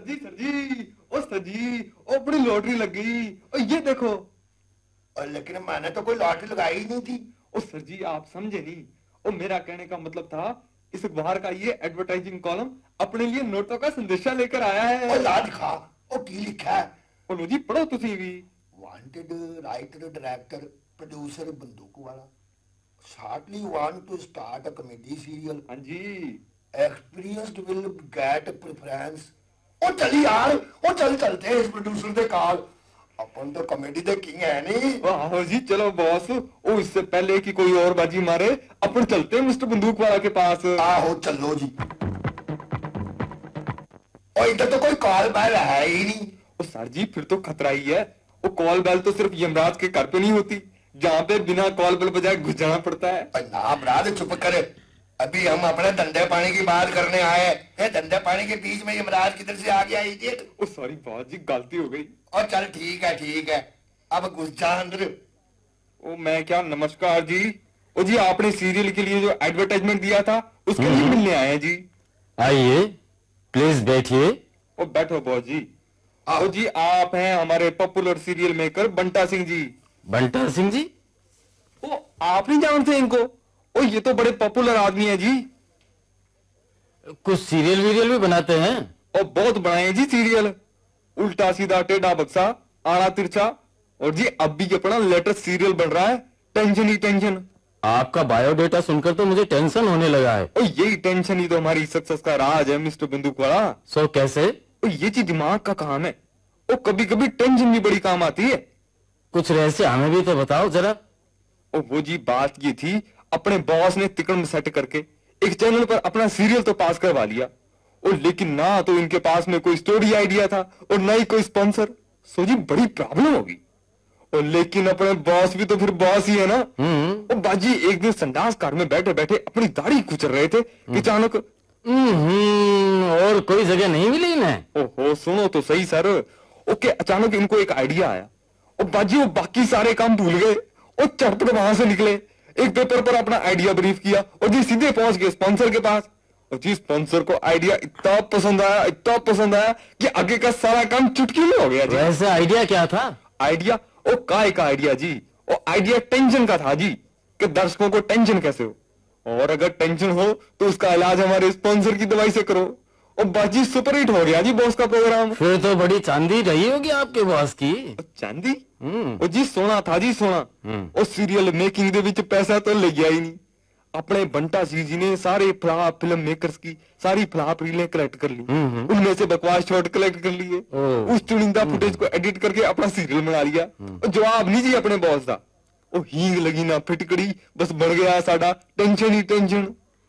Sir जी, ओ sir जी, ओ बड़ी lottery लग गई। ओ ये देखो। और लेकिन मैंने तो कोई लॉटरी लगाई ही नहीं थी। ओ सर जी, आप समझे नहीं। ओ मेरा कहने का मतलब था, इस अखबार का ये एडवर्टाइजिंग कॉलम अपने लिए नोटों का संदेशा लेकर आया है। ओ ला दिखा, ओ की लिखा है? ओ लो जी, पढ़ो तुसी भी। वांटेड राइटर डायरेक्टर प्रोड्यूसर बंदूक वाला shortly want to start a comedy serial. हाँ जी। Experienced will get preference. ओ चली यार, ओ चलते हैं इस प्रोड्यूसर के काल। अपन तो कॉमेडी दे किंग है नहीं। आओ जी, चलो बॉस। ओ इससे पहले कि कोई और बाजी मारे, अपन चलते हैं मिस्टर बंदूक वाला के पास। आओ चलो जी। और इधर तो कोई कॉल बैल है ही नहीं। ओ सर जी, फिर तो खतरा ही है। वो कॉल बेल तो सिर्फ यमराज के घर पे नहीं होती, जहाँ पे बिना कॉल बेल बजाए घुस जाना पड़ता है। ना बराद चुप कर, अभी हम अपने धंधे पानी की बात करने आए हैं। धंधे पानी के बीच में यमराज किधर से आ गया इडियट? ओ सॉरी बॉस जी, गलती हो गई। और चल ठीक है, अब घुस जा अंदर। ओ मैं क्या, नमस्कार जी। ओ जी, आपने सीरियल के लिए जो एडवर्टाइजमेंट दिया था, उसके लिए मिलने आए हैं जी। आइए, प्लीज बैठिए। ओ बैठो बॉस जी। आओ। ओ जी, आप हैं हमारे popular serial maker बंटा Singh ji. बंटा Singh ji? ओ आप नहीं जानते इनको? ओ ये तो बड़े पॉपुलर आदमी है जी। कुछ सीरियल वीरियल भी बनाते हैं? और बहुत बनाए हैं जी सीरियल। उल्टा सीधा, टेढ़ा बक्सा, आड़ा तिरछा। और जी अब भी अपना लेटेस्ट सीरियल बन रहा है, टेंशन ही टेंशन। आपका बायोडेटा सुनकर तो मुझे टेंशन होने लगा है। ओ यही टेंशन ही तो हमारी सक्सेस का राज है मिस्टर बंदूक वाला। सो कैसे? ओ ये जी दिमाग का काम है। ओ कभी कभी टेंशन भी बड़ी काम आती है। कुछ रहस्य हमें भी तो बताओ जरा। ओ वो जी बात ये थी, अपने बॉस ने तिकड़ सेट करके एक चैनल पर अपना सीरियल तो पास करवा लिया। और लेकिन ना तो इनके पास में कोई स्टोरी आइडिया था और ना ही कोई स्पॉन्सर। सो जी बड़ी प्रॉब्लम होगी। और लेकिन अपने बॉस भी तो फिर बॉस ही है ना। और बाजी एक दिन संडास कार में बैठे बैठे अपनी दाढ़ी कुचल रहे थे कि अचानक और कोई जगह नहीं मिली इन्हें? ओहो सुनो तो सही सर। ओके, अचानक इनको एक आइडिया आया और बाजी वो बाकी सारे काम भूल गए और चटपट वहां से निकले। एक पेपर पर अपना आइडिया ब्रीफ किया और जी सीधे पहुंच गए स्पॉन्सर के पास। और जी स्पॉन्सर को आइडिया इतना पसंद आया कि आगे का सारा काम चुटकी में हो गया जी। वैसे आइडिया क्या था? आइडिया ओ काय का आइडिया जी? ओ आइडिया टेंशन का था जी, कि दर्शकों को टेंशन कैसे हो, और अगर टेंशन हो तो उसका इलाज हमारे स्पॉन्सर की दवाई से करो। और बाजी सुपरहिट हो गया जी बॉस का प्रोग्राम। फिर तो बड़ी चांदी रही होगी आपके बॉस की। चांदी? ओ जी सोना था जी, सोना। और सीरियल मेकिंग दे विच पैसा तो ले गया ही नहीं। अपने बंटा सिंह जी ने सारे फ्लॉप फिल्म मेकर्स की सारी फ्लॉप रीलें कलेक्ट कर ली, उनमें से बकवास शॉट कलेक्ट कर लिए, उस चुनिंदा फुटेज को एडिट करके अपना सीरियल बना लिया। और जवाब नहीं जी अपने बॉस का। ओ हींग लगी ना फिटकड़ी, बस बढ़ गया साडा टेंशन ही टेंशन।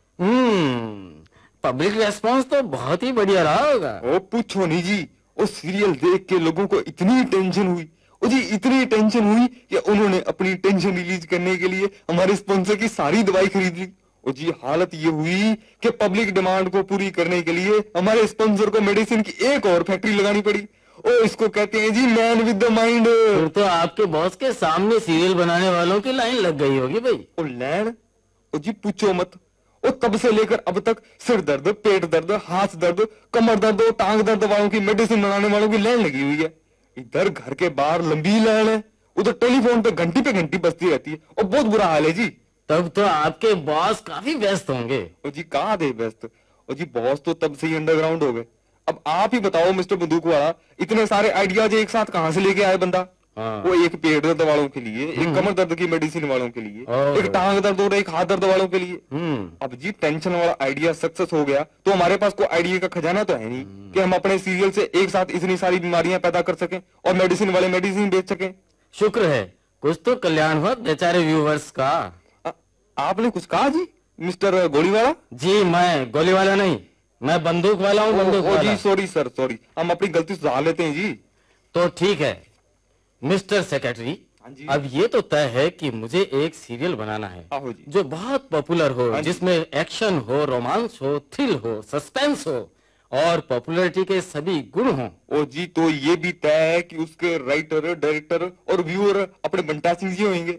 पब्लिक रेस्पॉन्स तो बहुत ही बढ़िया रहा होगा। ओ पूछो नहीं जी, वो सीरियल देख के लोगों को इतनी टेंशन हुई, ओ जी इतनी टेंशन हुई कि उन्होंने अपनी टेंशन रिलीज करने के लिए हमारे स्पॉन्सर की सारी दवाई खरीद ली। ओ जी हालत ये हुई कि पब्लिक डिमांड को पूरी करने के लिए हमारे स्पॉन्सर को मेडिसिन की एक और फैक्ट्री लगानी पड़ी। ओ इसको कहते हैं जी मैन विद द माइंड। फिर तो आपके बॉस के सामने सीरियल बनाने वालों की लाइन लग गई होगी भाई। ओ लैंड, ओ जी पूछो मत। और तब से लेकर अब तक सिर दर्द, पेट दर्द, हाथ दर्द, कमर दर्द और टांग दर्द वालों की मेडिसिन बनाने वालों की लाइन लगी हुई है। इधर घर के बाहर लंबी लाइन है, उधर टेलीफोन पे घंटी बजती रहती है और बहुत बुरा हाल है जी। तब तो आपके बॉस काफी व्यस्त होंगे। ओ जी कहाँ थे व्यस्त? ओ जी बॉस तो तब से ही अंडरग्राउंड हो गए। अब आप ही बताओ मिस्टर बंदूक वाला, इतने सारे आइडियाज एक साथ कहाँ से लेके आए बंदा? वो एक पेट दर्द वालों के लिए, एक कमर दर्द की मेडिसिन वालों के लिए, एक टांग दर्द और एक हाथ दर्द वालों के लिए। अब जी टेंशन वाला आइडिया सक्सेस हो गया तो हमारे पास कोई आइडिया का खजाना तो है नहीं कि हम अपने सीरियल से एक साथ इतनी सारी बीमारियां पैदा कर सकें और मेडिसिन वाले मेडिसिन बेच सकें। शुक्र है कुछ तो कल्याण हुआ बेचारे व्यूवर्स का। आपने कुछ कहा जी मिस्टर गोलीवाला? जी मैं गोलीवाला नहीं, मैं बंदूक वाला हूँ। बंदूक वाला। जी सॉरी सर, सॉरी, हम अपनी गलती सुधार लेते हैं जी। तो ठीक है मिस्टर सेक्रेटरी, अब ये तो तय है कि मुझे एक सीरियल बनाना है जो बहुत पॉपुलर हो, जिसमें एक्शन हो, रोमांस हो, थ्रिल हो, सस्पेंस हो और पॉपुलैरिटी के सभी गुण हों। ओ जी तो ये भी तय है कि उसके राइटर, डायरेक्टर और व्यूअर अपने बंटा सिंह जी होंगे।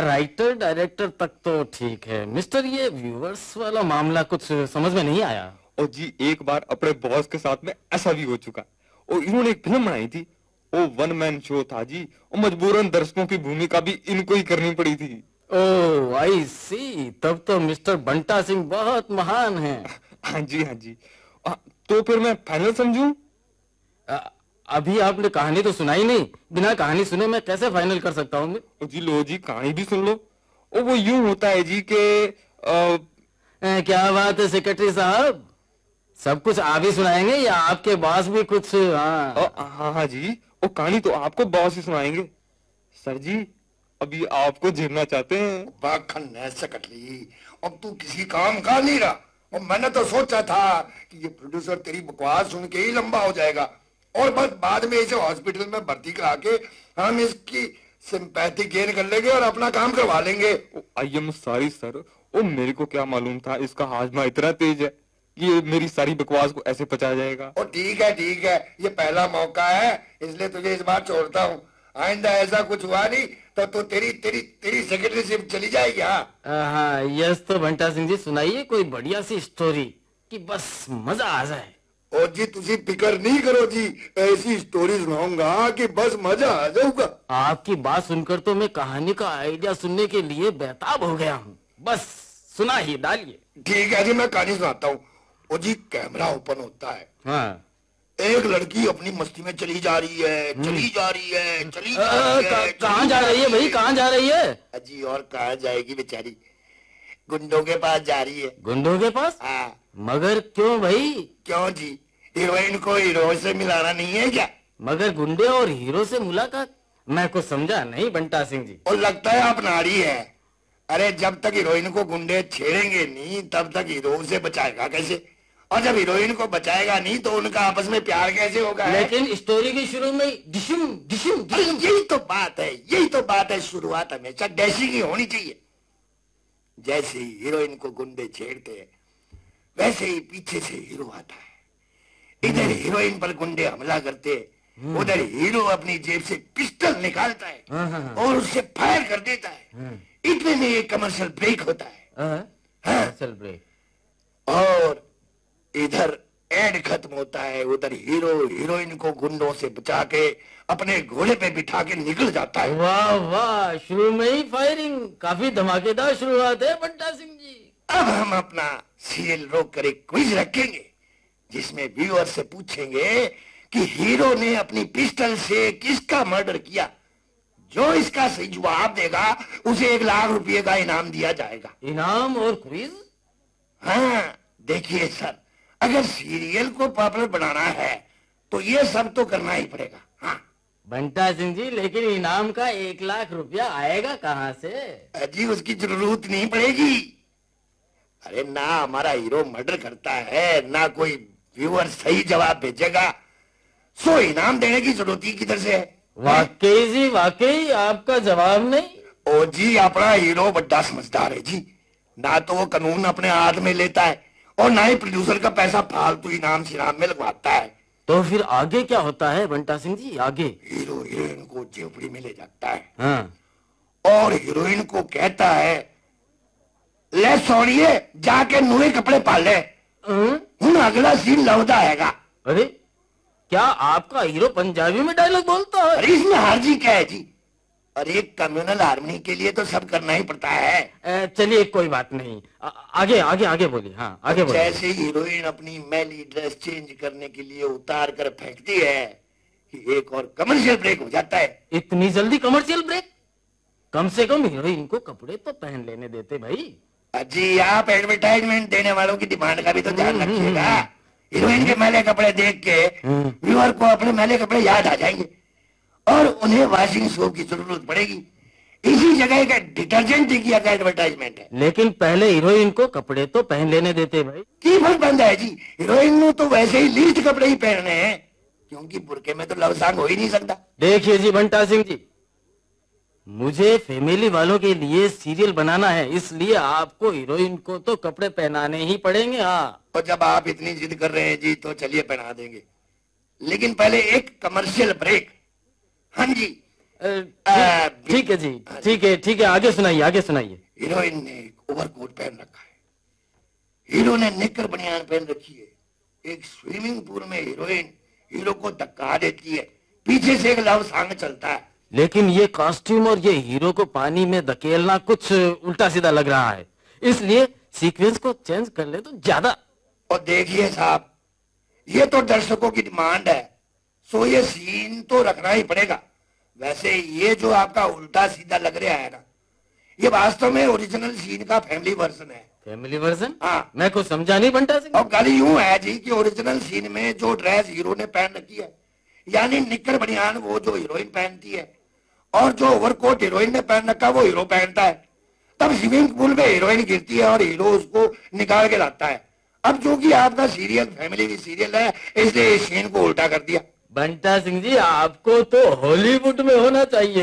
राइटर डायरेक्टर तक तो ठीक है मिस्टर, ये व्यूअर्स वाला मामला कुछ समझ में नहीं आया। और जी एक बार अपने बॉस के साथ में ऐसा भी हो चुका। और इन्होंने एक फिल्म बनाई थी, वो वन मैन शो था जी, और मजबूरन दर्शकों की भूमिका भी इनको ही करनी पड़ी थी। ओह आई सी, तब तो मिस्टर बंटा सिंह बहुत महान हैं। हाँ जी हाँ जी। तो फिर मैं फाइनल समझूं? अभी आपने कहानी तो सुनाई नहीं, बिना कहानी सुने मैं कैसे फाइनल कर सकता हूँ? जी लो जी, कहानी भी सुन लो। और वो यूं होता है जी के क्या बात है सेक्रेटरी साहब, सब कुछ आप ही सुनाएंगे या आपके बॉस भी कुछ? हाँ हाँ जी, वो कहानी तो आपको बॉस ही सुनाएंगे। सर जी अभी आपको झेलना चाहते हैं। सेक्रेटरी, अब तू किसी काम का नहीं रहा। और मैंने तो सोचा था कि ये प्रोड्यूसर तेरी बकवास सुन के ही लंबा हो जाएगा और बस बाद में इसे हॉस्पिटल में भर्ती करा के हम इसकी सिंपैथी गेन कर लेंगे और अपना काम करवा लेंगे। आई एम सॉरी सर, ओ मेरे को क्या मालूम था इसका हाजमा इतना तेज है कि ये मेरी सारी बकवास को ऐसे पचा जाएगा। और ठीक है, ये पहला मौका है इसलिए तुझे इस बार छोड़ता हूँ। आइंदा ऐसा कुछ हुआ नहीं तो तेरी तेरी तेरी सेक्रेटरीशिप चली जाएगी। हाँ यस, तो बंटा सिंह जी सुनाइए कोई बढ़िया सी स्टोरी कि बस मजा आ जाए। और जी तुझे फिक्र नहीं करो जी, ऐसी स्टोरी सुनाऊंगा कि बस मजा आ जाऊगा। आपकी बात सुनकर तो मैं कहानी का आइडिया सुनने के लिए बेताब हो गया हूँ, बस सुना ही डालिए। ठीक है जी, मैं कहानी सुनाता हूँ। वो जी कैमरा ओपन होता है। हाँ। एक लड़की अपनी मस्ती में चली जा रही है। कहाँ जा रही है भाई, कहाँ जा रही है? अजी और कहाँ जाएगी बेचारी, गुंडों के पास जा रही है। गुंडों के पास? हाँ। मगर क्यों भाई? क्यों जी, हीरोइन को हीरो से मिलाना नहीं है क्या? मगर गुंडे और हीरो से मुलाकात, मैं कुछ समझा नहीं बंटा सिंह जी। और लगता है आप नारी है। अरे जब तक हीरोइन को गुंडे छेड़ेंगे नहीं तब तक हीरो से बचाएगा कैसे, और जब हीरोइन को बचाएगा नहीं तो उनका आपस में प्यार कैसे होगा? लेकिन स्टोरी के शुरू में डिशुम डिशुम डिशुम। यही तो बात है, शुरुआत हमेशा डैशिंग ही होनी चाहिए। जैसे ही हीरोइन को गुंडे छेड़ते हैं वैसे ही पीछे से हीरो आता है। इधर हीरोइन पर गुंडे हमला करते हैं, उधर हीरो अपनी जेब से पिस्टल निकालता है और उससे फायर कर देता है। इतने में एक कमर्शियल ब्रेक होता है। Commercial break. और इधर एड खत्म होता है, उधर हीरो हीरोइन को गुंडों से बचा के अपने घोड़े पे बिठा के निकल जाता है। वाह वाह, शुरू में ही फायरिंग, काफी धमाकेदार शुरुआत है बंटा सिंह जी। अब हम अपना सीरियल रोक कर एक क्विज रखेंगे जिसमें व्यूअर से पूछेंगे कि हीरो ने अपनी पिस्टल से किसका मर्डर किया। जो इसका सही जवाब देगा उसे 1 लाख रुपए का इनाम दिया जाएगा। इनाम और क्विज? हाँ देखिए सर, अगर सीरियल को पॉपुलर बनाना है तो ये सब तो करना ही पड़ेगा। हाँ बंटा सिंह जी, लेकिन इनाम का 1 लाख रुपया आएगा कहाँ से? अजी उसकी जरूरत नहीं पड़ेगी। अरे ना हमारा हीरो मर्डर करता है ना कोई व्यूअर सही जवाब भेजेगा, सो इनाम देने की जरूरत ही किधर से है? वाकई जी वाकई, आपका जवाब नहीं। ओ जी अपना हीरो बड़ा समझदार है जी, ना तो वो कानून अपने हाथ में लेता है और ना ही प्रोड्यूसर का पैसा फालतू इनाम सिनाम में लगवाता है। तो फिर आगे क्या होता है बंटा सिंह जी? आगे हीरो हीरोइन को जेवड़ी में ले जाता है। हाँ। और हीरोइन को कहता है ले सोनिए जाके नए कपड़े पाल ले, हूं अगला सीन लौटा आएगा। अरे क्या आपका हीरो पंजाबी में डायलॉग बोलता है? अरे इसमें हार जी क्या है जी, अरे कम्युनल हार्मनी के लिए तो सब करना ही पड़ता है। चलिए कोई बात नहीं, आगे आगे आगे बोलिए। हाँ आगे बोलिए। जैसे हीरोइन अपनी मैली ड्रेस चेंज करने के लिए उतार कर फेंकती है कि एक और कमर्शियल ब्रेक हो जाता है। इतनी जल्दी कमर्शियल ब्रेक? कम से कम हीरोइन को कपड़े तो पहन लेने देते भाई। जी आप एडवर्टाइजमेंट देने वालों की डिमांड का भी तो ध्यान रखिएगा। हीरोइन के मैले कपड़े देख के व्यूअर को अपने मैले कपड़े याद आ जाएंगे और उन्हें वॉशिंग सोप की जरूरत पड़ेगी। इसी जगह का डिटर्जेंट की एडवर्टाइजमेंट है। लेकिन पहले हीरोइन को कपड़े तो पहन लेने देते भाई। की फर्क बंद है जी, हीरोइन ने तो वैसे ही लीस्ट कपड़े ही पहनने हैं क्योंकि बुरके में तो लव सॉन्ग हो ही नहीं सकता। देखिए जी बंटा सिंह जी, मुझे फैमिली वालों के लिए सीरियल बनाना है, इसलिए आपको हीरोइन को तो कपड़े पहनाने ही पड़ेंगे। हाँ तो जब आप इतनी जिद कर रहे हैं जी तो चलिए पहना देंगे, लेकिन पहले एक कमर्शियल ब्रेक। हाँ जी ठीक है जी, ठीक है आगे सुनाइए आगे सुनाइए। हीरोइन ने ओवरकोट पहन रखा है, हीरो ने निकर बनियान पहन रखी है, एक स्विमिंग पूल में हीरोइन हीरो को धक्का देती है, पीछे से एक लव सॉन्ग चलता है। लेकिन ये कॉस्ट्यूम और ये हीरो को पानी में धकेलना कुछ उल्टा सीधा लग रहा है, इसलिए सीक्वेंस को चेंज कर ले तो ज्यादा। और देखिए साहब, ये तो दर्शकों की डिमांड है, सो ये सीन तो रखना ही पड़ेगा। वैसे ये जो आपका उल्टा सीधा लग रहा है ना, ये वास्तव में ओरिजिनल सीन का फैमिली वर्जन है। Family version? हाँ। मैं कुछ समझा नहीं बंटा सिंह। अब गाली यूं है जी कि ओरिजिनल सीन में जो ड्रेस हीरो ने पहन रखी है, यानी निक्कर बनियान वो जो हीरोइन पहनती है, और जो ओवरकोट हीरोइन ने पहन रखा वो हीरो पहनता है। तब स्विमिंग पूल में हीरोइन गिरती है और हीरो उसको निकाल के लाता है। अब जो कि आपका सीरियल फैमिली सीरियल है, इसलिए इस सीन को उल्टा कर दिया। बंटा सिंह जी, आपको तो हॉलीवुड में होना चाहिए।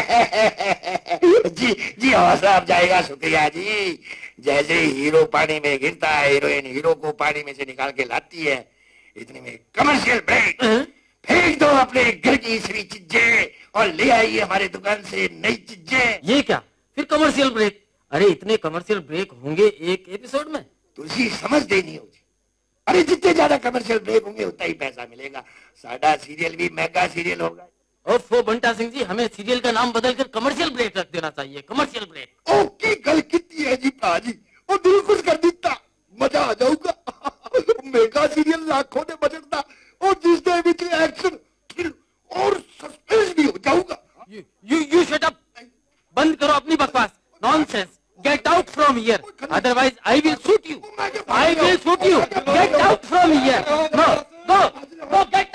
जी जी, हौसला आप जाएगा, शुक्रिया जी। जैसे हीरो पानी में गिरता है, हीरोइन हीरो को पानी में से निकाल के लाती है, इतने में कमर्शियल ब्रेक। फेंक दो अपने घर की सभी चीजें और ले आइए हमारे दुकान से नई चीजें। ये क्या, फिर कमर्शियल ब्रेक? अरे इतने कमर्शियल ब्रेक होंगे एक एपिसोड में? तुझी समझ देनी होगी। अरे जितने ज्यादा कमर्शियल ब्रेक होंगे उतना ही पैसा मिलेगा। साडा सीरियल भी मेगा सीरियल होगा। ओफो बंटा सिंह जी, हमें सीरियल का नाम बदलकर कमर्शियल ब्रेक रख देना चाहिए। Commercial break. ओके, गल कितनी है जी भाजी, वो दिल खुश कर देता, मजा आ जाऊगा। मेगा सीरियल लाखों ने बजट था, और जिसने भी एक्शन थ्रिल और सस्पेंस भी हो जाऊगा। You shut up. बंद करो अपनी बकवास। Nonsense. Get out from here, otherwise